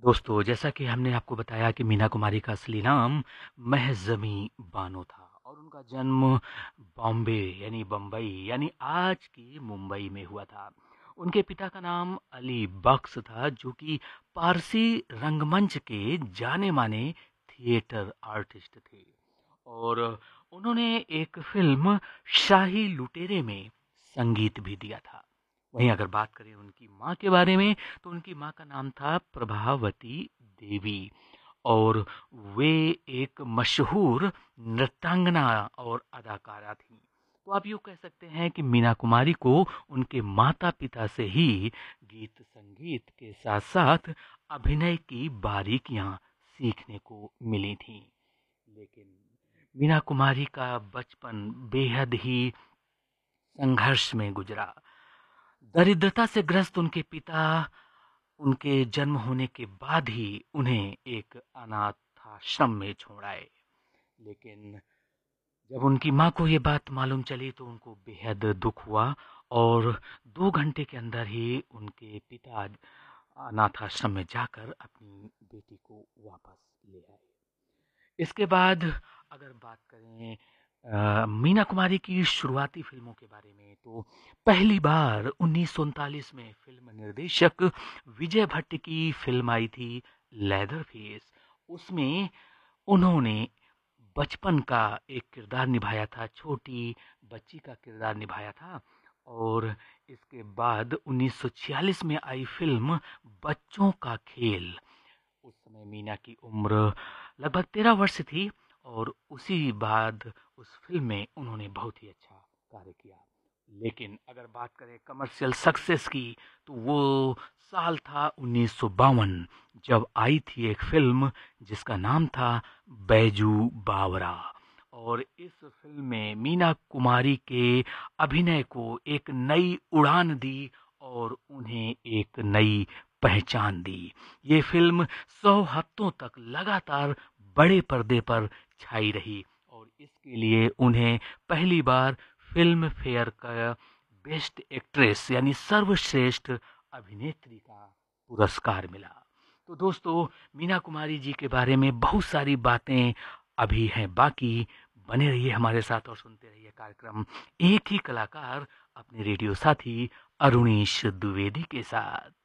दोस्तों, जैसा कि हमने आपको बताया कि मीना कुमारी का असली नाम महज़मी बानो था और उनका जन्म बॉम्बे यानी बम्बई यानी आज की मुंबई में हुआ था। उनके पिता का नाम अली बख्श था जो कि पारसी रंगमंच के जाने-माने थिएटर आर्टिस्ट थे और उन्होंने एक फ़िल्म शाही लुटेरे में संगीत भी दिया था। वहीं अगर बात करें उनकी माँ के बारे में तो उनकी माँ का नाम था प्रभावती देवी और वे एक मशहूर नृत्यांगना और अदाकारा थीं। तो आप यूँ कह सकते हैं कि मीना कुमारी को उनके माता-पिता से ही गीत संगीत के साथ-साथ अभिनय की बारीकियाँ सीखने को मिली थीं। लेकिन मीना कुमारी का बचपन बेहद ही संघर्ष में गुजरा। दरिद्रता से ग्रस्त उनके पिता उनके जन्म होने के बाद ही उन्हें एक अनाथाश्रम में छोड़ आए। लेकिन जब उनकी माँ को ये बात मालूम चली तो उनको बेहद दुख हुआ और 2 घंटे के अंदर ही उनके पिता अनाथाश्रम में जाकर अपनी बेटी को वापस ले आए। इसके बाद अगर बात करें मीना कुमारी की शुरुआती फ़िल्मों के बारे में तो पहली बार 1939 में फ़िल्म निर्देशक विजय भट्ट की फ़िल्म आई थी लेदरफेस। उसमें उन्होंने बचपन का एक किरदार निभाया था, छोटी बच्ची का किरदार निभाया था और इसके बाद 1946 में आई फ़िल्म बच्चों का खेल। उस समय मीना की उम्र लगभग 13 वर्ष थी और उसी बाद उस फ़िल्म में उन्होंने बहुत ही अच्छा कार्य किया। लेकिन अगर बात करें कमर्शियल सक्सेस की तो वो साल था 1952 जब आई थी एक फ़िल्म जिसका नाम था बैजू बावरा और इस फ़िल्म में मीना कुमारी के अभिनय को एक नई उड़ान दी और उन्हें एक नई पहचान दी। ये फ़िल्म 100 हफ्तों तक लगातार बड़े पर्दे पर छाई रही और इसके लिए उन्हें पहली बार फ़िल्म फेयर का बेस्ट एक्ट्रेस यानी सर्वश्रेष्ठ अभिनेत्री का पुरस्कार मिला। तो दोस्तों, मीना कुमारी जी के बारे में बहुत सारी बातें अभी हैं बाकी। बने रहिए हमारे साथ और सुनते रहिए कार्यक्रम एक ही कलाकार अपने रेडियो साथी अरुणेश द्विवेदी के साथ।